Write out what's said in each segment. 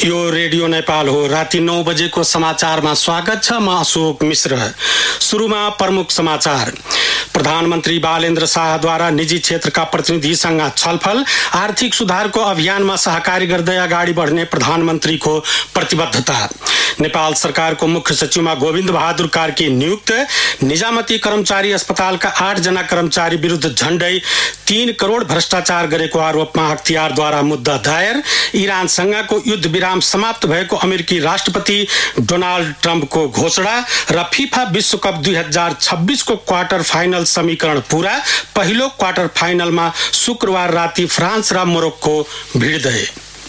यो रेडियो नेपाल हो। राति 9 बजेको समाचारमा स्वागत छ। म अशोक मिश्र। सुरुमा प्रमुख समाचार। प्रधानमन्त्री बालेन्द्र शाहद्वारा निजी क्षेत्रका प्रतिनिधिसँग छलफल। आर्थिक सुधारको अभियानमा सहकारी गर्दै अगाडि बढ्ने प्रधानमन्त्रीको प्रतिबद्धता। नेपाल सरकारको मुख्य सचिवमा गोविन्द बहादुर कार्की नियुक्त। निजामती कर्मचारी अस्पतालका 8 जना कर्मचारी विरुद्ध झण्डै 3 करोड भ्रष्टाचार गरेको आरोपमा अख्तियारद्वारा मुद्दा दायर। इरानसँगको युद्ध विराम समाप्त भएको अमेरिकी राष्ट्रपति डोनाल्ड ट्रम्पको घोषणा र फिफा विश्वकप 2026 को क्वार्टर फाइनल समीकरण पूरा। पहिलो क्वार्टर फाइनलमा शुक्रबार राति फ्रान्स र मोरोक्को भिड्दै।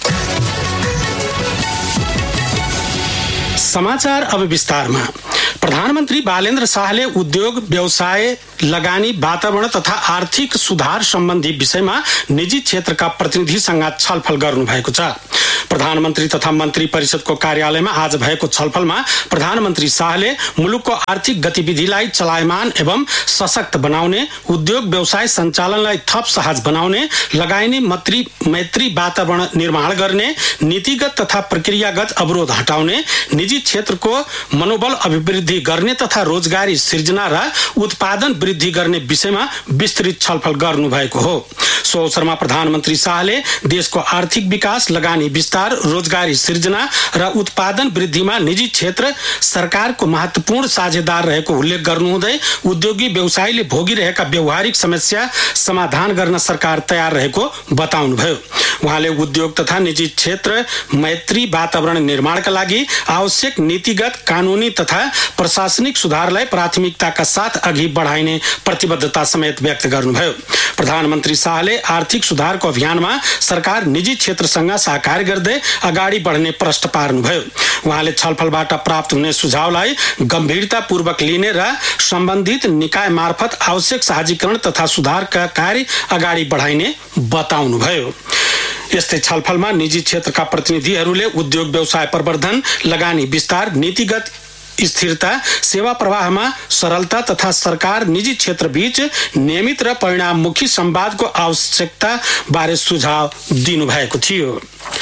समाचार अब विस्तारमा। प्रधानमन्त्री बालेन्द्र शाहले उद्योग, व्यवसाय, लगानी, वातावरण तथा आर्थिक सुधार सम्बन्धी विषयमा निजी क्षेत्रका प्रतिनिधिसँग छलफल गर्नुभएको छ। प्रधानमन्त्री तथा मन्त्री परिषदको कार्यालयमा आज भएको छलफलमा प्रधानमन्त्री शाहले मुलुकको आर्थिक गतिविधिलाई चलायमान एवं सशक्त बनाउने, उद्योग व्यवसाय सञ्चालनलाई थप सहज बनाउने, लगानी मैत्री वातावरण निर्माण गर्ने, नीतिगत तथा प्रक्रियागत अवरोध हटाउने, निजी क्षेत्रको मनोबल अभिवृद्धि गर्ने तथा रोजगारी सृजना र उत्पादन वृद्धि गर्ने विषयमा विस्तृत छलफल गर्नुभएको हो। सो अवसरमा प्रधानमन्त्री शाहले देशको आर्थिक विकास, लगानी विस्तार, रोजगारी सृजना र उत्पादन वृद्धिमा निजी क्षेत्र सरकारको महत्वपूर्ण साझेदार रहेको उल्लेख गर्नुहुँदै उद्योगी व्यवसायीले भोगिरहेका व्यावहारिक समस्या समाधान गर्न सरकार तयार रहेको बताउनुभयो। उहाँले उद्योग तथा निजी क्षेत्र मैत्री वातावरण निर्माणका लागि आवश्यक नीतिगत, कानूनी तथा प्रशासनिक सुधारलाई प्राथमिकताका साथ अघि बढाइने प्रतिबद्धता समेत व्यक्त गर्नुभयो। प्रधानमन्त्री शाहले आर्थिक सुधारको अभियानमा सरकार निजी क्षेत्रसँग सहकार गर्दै अगाडि बढ्ने प्रश्न पार्नुभयो। उहाँले छलफलबाट प्राप्त हुने सुझावलाई गम्भीरतापूर्वक लिने र सम्बन्धित निकाय मार्फत आवश्यक सहजीकरण तथा सुधारका कार्य अगाडि बढाइने बताउनुभयो। यस्तै छलफलमा निजी क्षेत्रका प्रतिनिधिहरूले उद्योग व्यवसाय प्रवर्धन, लगानी विस्तार, नीतिगत स्थिरता, सेवा प्रवाहमा सरलता तथा सरकार निजी क्षेत्र बीच नियमित र परिणाममुखी संवादको आवश्यकता बारे सुझाव दिनुभएको थियो।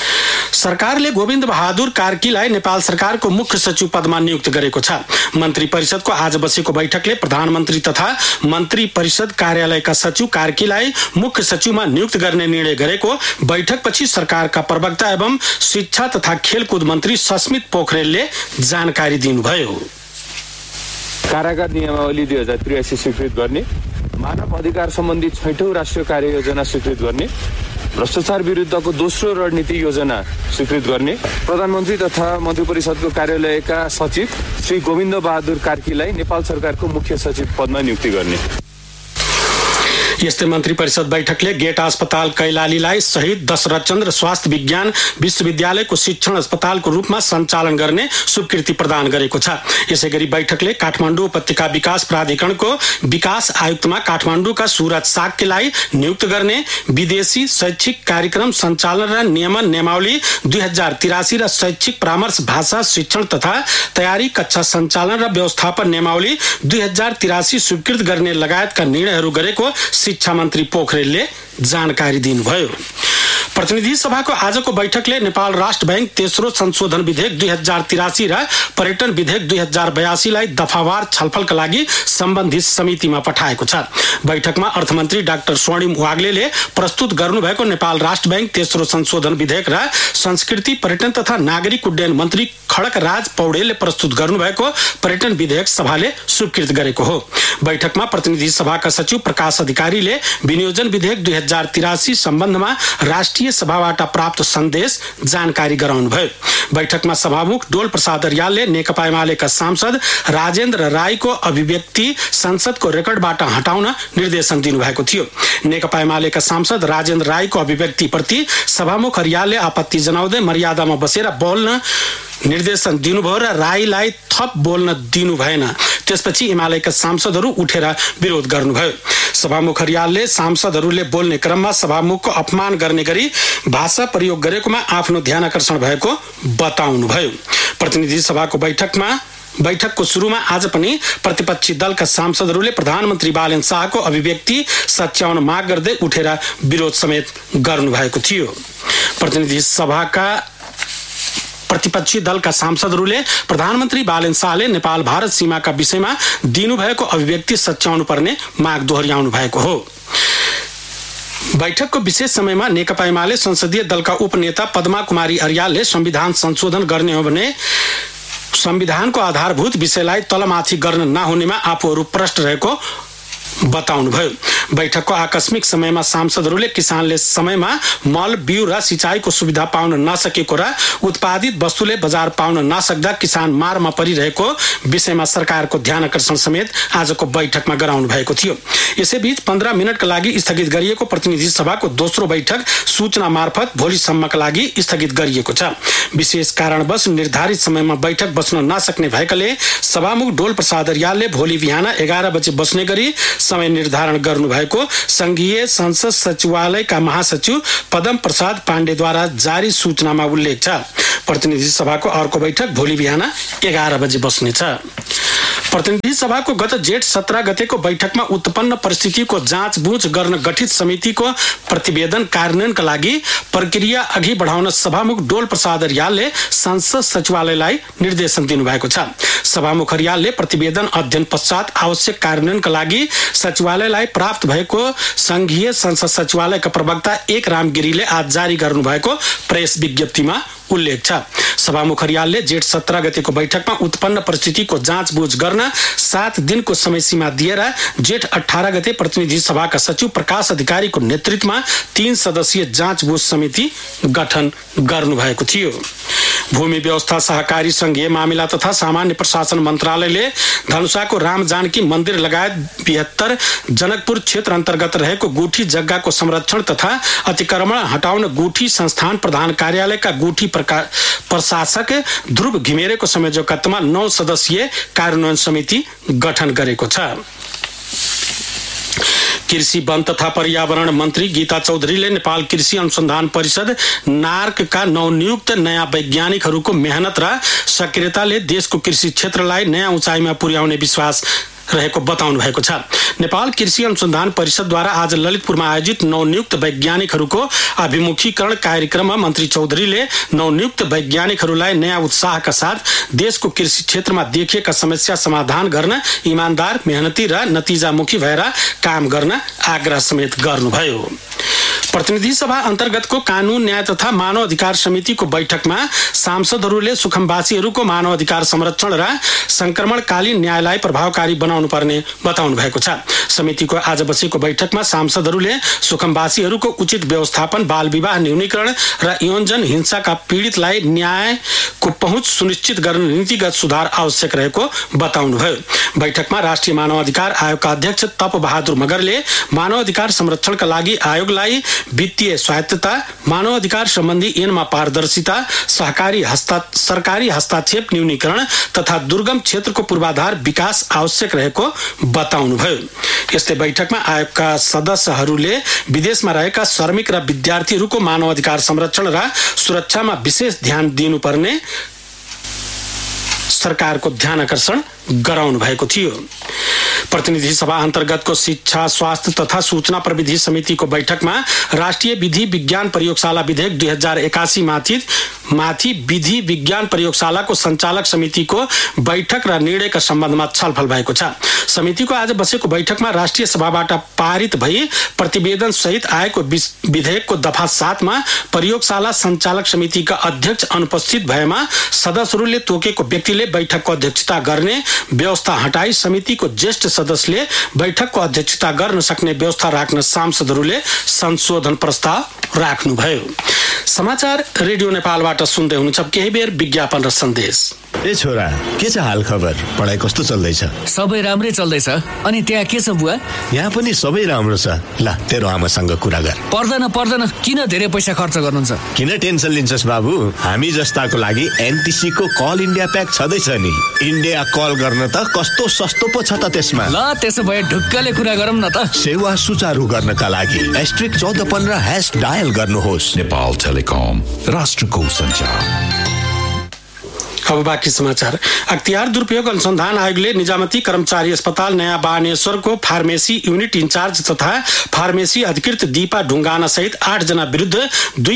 सरकारले गोविन्द बहादुर कार्कीलाई नेपाल सरकारको मुख्य सचिव पदमा नियुक्त गरेको छ। मन्त्री परिषदको आज बसेको बैठकले प्रधानमन्त्री तथा मन्त्री परिषद कार्यालयका सचिव कार्कीलाई मुख्य सचिवमा नियुक्त गर्ने निर्णय गरेको बैठकपछि सरकारका प्रवक्ता एवं शिक्षा तथा खेलकुद मन्त्री सस्मित पोखरेलले जानकारी दिनुभयो। कारागार नियमावली 2083 स्वीकृत गर्ने, मानव अधिकार सम्बन्धी 6औं राष्ट्रिय कार्ययोजना स्वीकृत गर्ने, भ्रष्टाचार विरुद्धको दोस्रो रणनीति योजना स्वीकृत गर्ने, प्रधानमन्त्री तथा मन्त्री परिषदको कार्यालयका सचिव श्री गोविन्द बहादुर कार्कीलाई नेपाल सरकारको मुख्य सचिव पदमा नियुक्ति गर्ने। यस्तै मन्त्री परिषद बैठकले गेटा अस्पताल कैलालीलाई शहीद दशरथचन्द्र स्वास्थ्य विज्ञान विश्वविद्यालयको शिक्षण अस्पतालको रूपमा सञ्चालन गर्ने स्वीकृति प्रदान गरेको छ। यसैगरी बैठकले काठमाडौँ उपत्यका विकास प्राधिकरणको विकास आयुक्तमा काठमाडौँका सूरज साक्यलाई नियुक्त गर्ने, विदेशी शैक्षिक कार्यक्रम सञ्चालन र नियमन नियमावली 2083 र शैक्षिक परामर्श भाषा शिक्षण तथा तयारी कक्षा सञ्चालन र व्यवस्थापन नियमावली 2083 स्वीकृत गर्ने लगायतका निर्णयहरू गरेको शिक्षा मन्त्री पोखरेलले जानकारी दिनुभयो। प्रतिनिधि सभाको आजको बैठकले नेपाल राष्ट्र बैंक तेस्रो संशोधन विधेयक 2083 र पर्यटन विधेयक 2082 लाई दफावार छलफलका लागि सम्बन्धित समितिमा पठाएको छ। बैठकमा अर्थमन्त्री डाक्टर स्वर्णिम वाग्लेले प्रस्तुत गर्नुभएको नेपाल राष्ट्र बैंक तेस्रो संशोधन विधेयक र संस्कृति, पर्यटन तथा नागरिक उड्डयन मन्त्री खड्गराज पौडेलले प्रस्तुत गर्नुभएको पर्यटन विधेयक सभाले स्वीकृत गरेको हो। बैठकमा प्रतिनिधि सभाका सचिव प्रकाश अधिकारीले विनियोजन विधेयक 2083 सम्बन्धमा राष्ट्रिय सभाबाट प्राप्त सन्देश जानकारी गराउनुभयो। बैठकमा सभामुख डोल प्रसाद अर्यालले नेकपा एमालेका सांसद राजेन्द्र राईको अभिव्यक्ति संसदको रेकर्डबाट हटाउन निर्देशन दिनुभएको थियो। नेकपा एमालेका सांसद राजेन्द्र राईको अभिव्यक्तिप्रति सभामुख अर्यालले आपत्ति जनाउँदै मर्यादामा बसेर बोल्न निर्देशन दिनुभयो र राईलाई थप बोल्न दिनु भएन। त्यसपछि एमालेका सांसदहरू उठेर विरोध गर्नुभयो। सभामुख अर्यालले सांसदहरूले बोल्ने क्रममा सभामुखको अपमान गर्ने गरी भाषा प्रयोग गरेकोमा आफ्नो ध्यानकर्षण भएको बताउनुभयो। प्रतिनिधि सभाको बैठकको सुरुमा आज पनि प्रतिपक्षी दलका सांसदहरूले प्रधानमन्त्री बालेन्द्र शाहको अभिव्यक्ति सच्याउन माग गर्दै उठेर विरोध समेत गर्नुभएको थियो। प्रतिनिधि सभाका प्रतिपक्षी दलका सांसदहरूले प्रधानमन्त्री बालेन्द्र शाहले नेपाल भारत सीमाका विषयमा दिनुभएको अभिव्यक्ति सच्याउनु पर्ने माग दोहोर्याउनु भएको हो। बैठकको विशेष समयमा नेकपा एमाले संसदीय दलका उपनेता पद्मा कुमारी अर्यालले संविधान संशोधन गर्ने हो भने संविधानको आधारभूत विषयलाई तलमाथि गर्न नहुनेमा आफूहरू प्रष्ट रहेको बताउनुभयो। बैठकको आकस्मिक समयमा सांसदहरूले किसानले समयमा मल बिउ र सिंचाईको सुविधा पाउन नसकेको र उत्पादित वस्तुले बजार पाउन नसक्दा किसान मारमा परिरहेको विषयमा सरकारको ध्यान आकर्षण समेत आजको बैठकमा गराउनु भएको थियो। यसैबीच 15 मिनटका लागि स्थगित गरिएको प्रतिनिधि सभाको दोस्रो बैठक सूचना मार्फत भोलिसम्मका लागि स्थगित गरिएको छ। विशेष कारणवश निर्धारित समयमा बैठक बस्न नसक्ने भएकाले सभामुख डोल प्रसाद अर्यालले भोलि बिहान 11 बजे बस्ने गरी समय निर्धारण गर्नु भएको संघीय संसद सचिवालयका महासचिव पदम प्रसाद पाण्डेद्वारा जारी सूचनामा उल्लेख छ। प्रतिनिधि सभाको अर्को बैठक भोलि बिहान 11 बजे बस्नेछ। प्रतिनिधि सभाको गत जेठ 17 गतेको बैठकमा उत्पन्न परिस्थितिको जाँचबुझ गर्न गठित समितिको प्रतिवेदन कार्यान्वयनका लागि प्रक्रिया अघि बढाउन सभामुख डोल प्रसाद अर्यालले संसद सचिवालयलाई निर्देशन दिनुभएको छ। सभामुख अर्यालले प्रतिवेदन अध्ययन पश्चात आवश्यक कार्यान्वयनका लागि सचिवालयलाई प्राप्त भएको संघीय संसद सचिवालयका प्रवक्ता एक राम गिरीले आज जारी गर्नुभएको प्रेस विज्ञप्तिमा उल्लेख छ। सभामुख अर्यालले जेठ 17 गतेको बैठकमा उत्पन्न परिस्थितिको जाँचबुझ गर्न 7 दिनको समय सीमा दिएर जेठ 18 गते प्रतिनिधि सभाका सचिव प्रकाश अधिकारीको नेतृत्वमा 3 सदस्यीय जाँचबुझ समिति गठन गर्नुभएको थियो। भूमि व्यवस्था सहकारी संघीय मामिला तथा सामान्य प्रशासन मन्त्रालयले धनुषाको राम जानकी मन्दिर लगायत 72 जनकपुर क्षेत्र अन्तर्गत रहेको गुठी जग्गाको संरक्षण तथा अतिक्रमण हटाउन गुठी संस्थान प्रधान कार्यालयका गुठी प्रशासक ध्रुव घिमिरेको संयोजकत्वमा 9 सदस्यीय कार्यान्वयन समिति गठन गरेको छ। कृषि वन तथा पर्यावरण मन्त्री गीता चौधरीले नेपाल कृषि अनुसन्धान परिषद नार्कका नवनियुक्त नयाँ वैज्ञानिकहरूको मेहनत र सक्रियताले देशको कृषि क्षेत्रलाई नयाँ उचाइमा पुर्याउने विश्वास रहेको बताउनु भएको छ। नेपाल कृषि अनुसन्धान परिषदद्वारा आज ललितपुरमा आयोजित नवनियुक्त वैज्ञानिकहरूको अभिमुखीकरण कार्यक्रममा मन्त्री चौधरीले नवनियुक्त वैज्ञानिकहरूलाई नयाँ उत्साहका साथ देशको कृषि क्षेत्रमा देखिएका समस्या समाधान गर्न इमानदार, मेहनती र नतिजामुखी भएर काम गर्न आग्रह समेत गर्नुभयो। प्रतिनिधि सभा अन्तर्गतको कानून न्याय तथा मानव अधिकार समितिको बैठकमा सांसदहरूले सुखमवासीहरूको मानव अधिकार संरक्षण र संक्रमणकालीन न्यायलाई प्रभावकारी बनाउनु पर्ने बताउनु भएको छ। समितिको आज बसेको बैठकमा सांसदहरूले सुखमवासीहरूको उचित व्यवस्थापन, बाल विवाह न्यूनीकरण र यौनजन हिंसाका पीडितलाई न्यायको पहुँच सुनिश्चित गर्न नीतिगत सुधार आवश्यक रहेको बताउनुभयो। बैठकमा राष्ट्रिय मानव अधिकार आयोगका अध्यक्ष तप बहादुर मगरले मानव अधिकार संरक्षणका लागि आयोगलाई वित्तीय स्वायत्तता, मानव अधिकार सम्बन्धी ऐनमा पारदर्शिता, सरकारी हस्तक्षेप न्यूनीकरण तथा दुर्गम क्षेत्रको पूर्वाधार विकास आवश्यक रहेको बताउनुभयो। यस्तै बैठकमा आयोगका सदस्यहरूले विदेशमा रहेका श्रमिक र विद्यार्थीहरूको मानव अधिकार संरक्षण र सुरक्षामा विशेष ध्यान दिनुपर्ने सरकारको ध्यान आकर्षण गराउनु भएको थियो। प्रतिनिधि सभा अन्तर्गतको शिक्षा, स्वास्थ्य तथा सूचना प्रविधि समितिको बैठकमा राष्ट्रिय विधि विज्ञान प्रयोगशाला विधेयक 2081 माथि विधि विज्ञान प्रयोगशालाको सञ्चालक समितिको बैठक र निर्णयका सम्बन्धमा छलफल भएको छ। समितिको आज बसेको बैठकमा राष्ट्रिय सभाबाट पारित भई प्रतिवेदन सहित आएको विधेयकको दफा 7 मा प्रयोगशाला सञ्चालक समितिका अध्यक्ष अनुपस्थित भएमा सदस्यहरूले तोकेको व्यक्तिले बैठकको अध्यक्षता गर्ने व्यवस्था हटाई समितिको ज्येष्ठ सदस्यले बैठकको अध्यक्षता गर्न सक्ने व्यवस्था राख्न सांसदहरूले संशोधन प्रस्ताव राख्नुभयो। समाचार रेडियो नेपालबाट सुन्दै हुनुहुन्छ। केही बेर विज्ञापन र सन्देश। ए छोरा, के छ हाल खबर? पढाइ कस्तो चल्दैछ? सबै राम्रै चल्दैछ। अनि त्यहाँ के छ बुवा? यहाँ पनि सबै राम्रो छ। ल तेरो आमासँग कुरा गर। पर्दैन, किन धेरै पैसा खर्च गर्नुहुन्छ? किन टेन्सन लिन्छस् बाबु? हामी जस्ताको लागि एनटिसी को कल इन्डिया प्याक छँदैछ नि। इन्डिया कल गर्न त कस्तो सस्तो पो छ त त्यसमा। ल त्यसो भए ढुक्कले कुरा गरौँ न त। सेवा सुचारू गर्नका लागि *1415# डायल गर्नुहोस्। नेपाल टेलिकम, राष्ट्रको सञ्चार। अब बाँकी समाचार। अख्तियार दुरुपयोग अनुसन्धान आयोगले निजामती कर्मचारी अस्पताल नयाँ बानेश्वरको फार्मेसी युनिट इन्चार्ज तथा फार्मेसी अधिकृत दीपा ढुङ्गाना सहित 8 जना विरुद्ध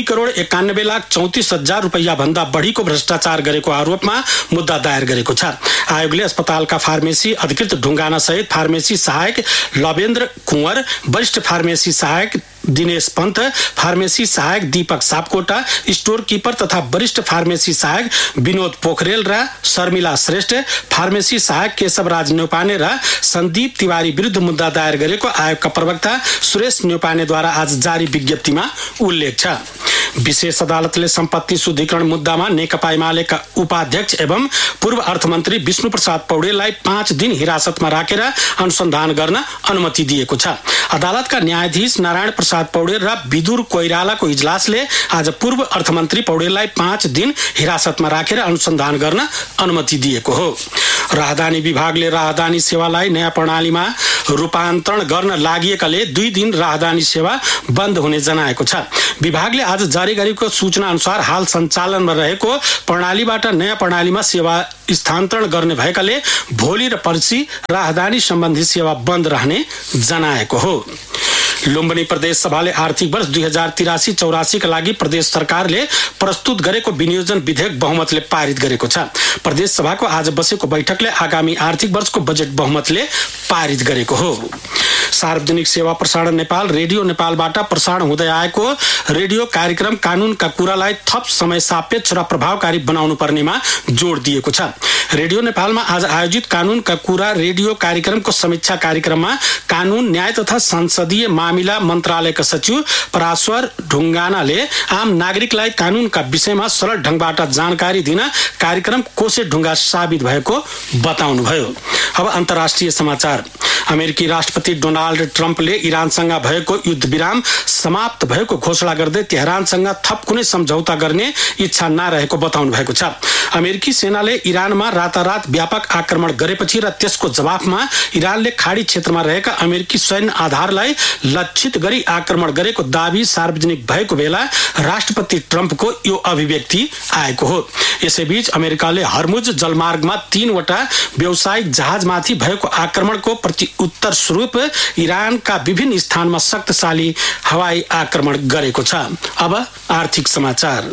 2,91,34,00,000 रुपैयाँ भन्दा बढीको भ्रष्टाचार गरेको आरोपमा मुद्दा दायर गरेको छ। आयोगले अस्पतालका फार्मेसी अधिकृत ढुङ्गाना सहित फार्मेसी सहायक लवेन्द्र कुँवर, वरिष्ठ फार्मेसी सहायक दिनेश पन्त, फार्मेसी सहायक दीपक सापकोटा, स्टोर किपर तथा वरिष्ठ फार्मेसी सहायक विनोद पोखरेल र शर्मिला श्रेष्ठ, फार्मेसी सहायक केशवराज न्यौपाने र सन्दीप तिवारी विरुद्ध मुद्दा दायर गरेको आयोगका प्रवक्ता सुरेश न्यौपानेद्वारा आज जारी विज्ञप्तिमा उल्लेख छ। विशेष अदालतले सम्पत्ति शुद्धिकरण मुद्दामा नेकपा एमालेका उपाध्यक्ष एवं पूर्व अर्थमन्त्री विष्णु प्रसाद पौडेललाई 5 दिन हिरासतमा राखेर अनुसन्धान गर्न अनुमति दिएको छ। अदालतका न्यायाधीश नारायण प्रसाद पौडेल र विदुर कोइरालाको इजलासले आज पूर्व अर्थमन्त्री पौडेललाई 5 दिन हिरासतमा राखेर अनुसन्धान गर्न अनुमति दिएको हो। राहदानी विभागले राहदानी सेवालाई नयाँ प्रणालीमा रूपान्तरण गर्न लागिएकाले 2 दिन राहदानी सेवा बन्द हुने जनाएको छ। विभागले आज जारी गरेको सूचना अनुसार हाल सञ्चालनमा रहेको प्रणालीबाट नयाँ प्रणालीमा सेवा स्थानान्तरण गर्ने भएकाले भोलि र पर्सि राहदानी सम्बन्धी सेवा बन्द रहने जनाएको हो। लुम्बिनी प्रदेश सभाले आर्थिक वर्ष 2083-84 का लागि प्रदेश सरकारले प्रस्तुत गरेको विनियोजन विधेयक बहुमतले पारित गरेको छ। प्रदेश सभाको आज बसेको बैठकले आगामी आर्थिक वर्षको बजेट बहुमतले पारित गरेको हो। सार्वजनिक सेवा प्रसारण नेपाल रेडियो नेपालबाट प्रसारण हुँदै आएको रेडियो कार्यक्रम कानूनका कुरालाई थप समय सापेक्ष र प्रभावकारी बनाउनु पर्नेमा जोड दिएको छ। रेडियो नेपालमा आज आयोजित कानूनका कुरा रेडियो कार्यक्रमको समीक्षा कार्यक्रममा कानून न्याय तथा संसदीय मामिला मन्त्रालयका सचिव पराश्वर ढुङ्गानाले आम नागरिकलाई कानूनका विषयमा सरल ढंगबाट जानकारी दिन कार्यक्रम कोसे ढुङ्गा साबित भएको बताउनुभयो। अब अन्तर्राष्ट्रिय समाचार। अमेरिकी राष्ट्रपति डोनाल्ड ट्रम्पले इरानसँग भएको युद्ध विराम समाप्त भएको घोषणा गर्दै तेहरानसँग थप कुनै सम्झौता गर्ने इच्छा नरहेको बताउनु भएको छ। अमेरिकी सेनाले इरानमा रातारात व्यापक आक्रमण गरेपछि र त्यसको जवाफमा इरानले खाडी क्षेत्रमा रहेका अमेरिकी सैन्य आधारलाई लक्षित गरी आक्रमण गरेको दावी सार्वजनिक भएको बेला राष्ट्रपति ट्रम्पको यो अभिव्यक्ति आएको हो। यसैबीच अमेरिकाले हर्मुज जलमार्गमा 3 वटा व्यावसायिक जहाजमाथि भएको आक्रमणको उत्तर स्वरूप इरानका विभिन्न स्थानमा शक्तिशाली हवाई आक्रमण गरेको छ। अब आर्थिक समाचार।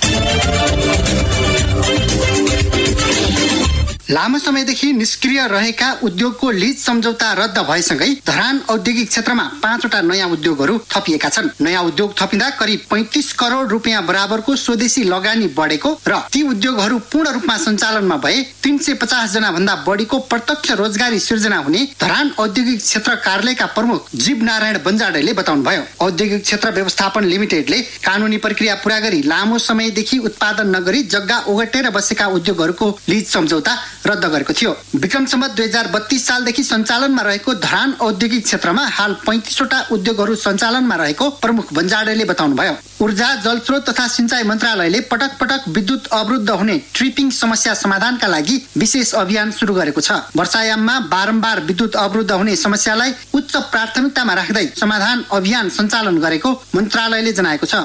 लामो समयदेखि निष्क्रिय रहेका उद्योगको लीज सम्झौता रद्द भएसँगै धरान औद्योगिक क्षेत्रमा 5 वटा नयाँ उद्योगहरू थपिएका छन्। नयाँ उद्योग थपिँदा करिब 35 करोड रुपियाँ बराबरको स्वदेशी लगानी बढेको र ती उद्योगहरू पूर्ण रूपमा सञ्चालनमा भए 350 जना भन्दा बढीको प्रत्यक्ष रोजगारी सिर्जना हुने धरान औद्योगिक क्षेत्र कार्यालयका प्रमुख जीव नारायण बन्जाडेले बताउनुभयो। औद्योगिक क्षेत्र व्यवस्थापन लिमिटेडले कानूनी प्रक्रिया पूरा गरी लामो समयदेखि उत्पादन नगरी जग्गा ओगटेर बसेका उद्योगहरूको लीज सम्झौता रद्द गरेको थियो। विक्रम सम्वत 2032 सालदेखि सञ्चालनमा रहेको धरान औद्योगिक क्षेत्रमा हाल 35 वटा उद्योगहरू सञ्चालनमा रहेको प्रमुख बन्जाडेले बताउनुभयो। ऊर्जा जलस्रोत तथा सिंचाई मन्त्रालयले पटक पटक विद्युत अवरुद्ध हुने ट्रिपिङ समस्या समाधानका लागि विशेष अभियान सुरु गरेको छ। वर्षायाममा बारम्बार विद्युत अवरुद्ध हुने समस्यालाई उच्च प्राथमिकतामा राख्दै समाधान अभियान सञ्चालन गरेको मन्त्रालयले जनाएको छ।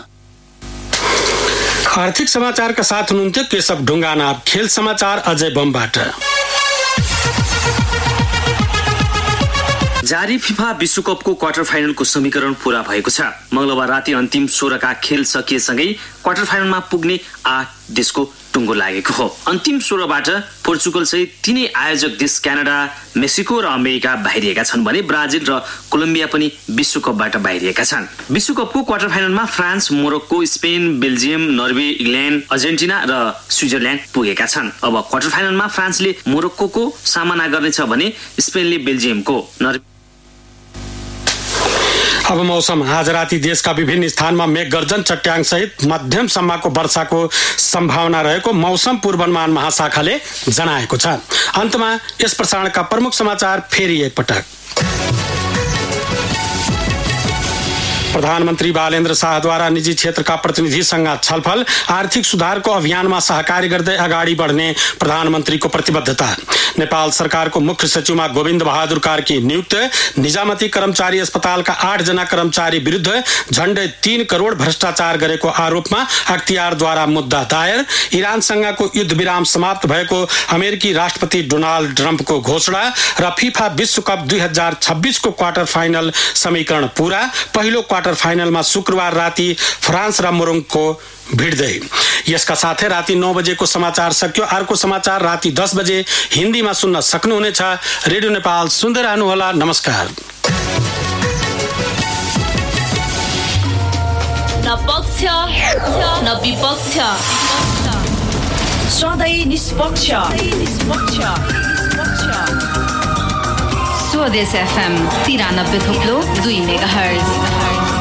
आर्थिक समाचारका साथ हुनुहुन्थ्यो केशव ढुङ्गाना। खेल समाचार अजय बमबाट। जारी फिफा विश्वकपको क्वार्टर फाइनलको समीकरण पूरा भएको छ। मंगलबार राति अन्तिम 16 का खेल सकिएसँगै क्वार्टर फाइनलमा पुग्ने 8 देशको टुङ्गो लागेको हो। अन्तिम 16 बाट पोर्चुगल सहित 3 आयोजक देश क्यानाडा, मेक्सिको र अमेरिका बाहिरिएका छन् भने ब्राजिल र कोलम्बिया पनि विश्वकपबाट बाहिरिएका छन्। विश्वकपको क्वार्टर फाइनलमा France, Morocco, Spain, Belgium, Norway, England, Argentina र स्विजरल्यान्ड पुगेका छन्। अब क्वार्टर फाइनलमा फ्रान्सले मोरक्कोको सामना गर्नेछ भने स्पेनले बेल्जियमको। अब मौसम। आज राति देशका विभिन्न स्थानमा मेघगर्जन, चट्याङ सहित मध्यम सम्मको वर्षाको सम्भावना रहेको मौसम पूर्वानुमान महाशाखाले जनाएको छ। अन्तमा यस प्रसारणका प्रमुख समाचार फेरि एकपटक। प्रधानमन्त्री बालेन्द्र शाहद्वारा निजी क्षेत्रका प्रतिनिधिसँग छलफल, आर्थिक सुधारको अभियानमा सहकारी गर्दै अगाडि बढ्ने प्रधानमन्त्रीको प्रतिबद्धता। नेपाल सरकारको मुख्य सचिवमा गोविन्द बहादुर कार्की नियुक्त। निजामती कर्मचारी अस्पतालका 8 जना कर्मचारी विरुद्ध झण्डै 3 करोड भ्रष्टाचार गरेको आरोपमा अख्तियारद्वारा मुद्दा दायर। इरानसँगको युद्ध विराम समाप्त भएको अमेरिकी राष्ट्रपति डोनाल्ड ट्रम्पको घोषणा र फिफा विश्वकप 2026 को क्वार्टर फाइनल समीकरण पूरा। पहिलो क्वार्टर फाइनलमा शुक्रबार राति फ्रान्स र मोरक्को भिड्दै। यसका साथै राति 9 बजेको समाचार सकियो। अर्को समाचार राति 10 बजे हिन्दीमा सुन्न सक्नुहुनेछ। रेडियो नेपाल सुन्दै रहनुहोला। नमस्कार। न पक्ष न विपक्ष, सधैँ निष्पक्ष। स्वदेश FM 93.2 मेगाहर्ज।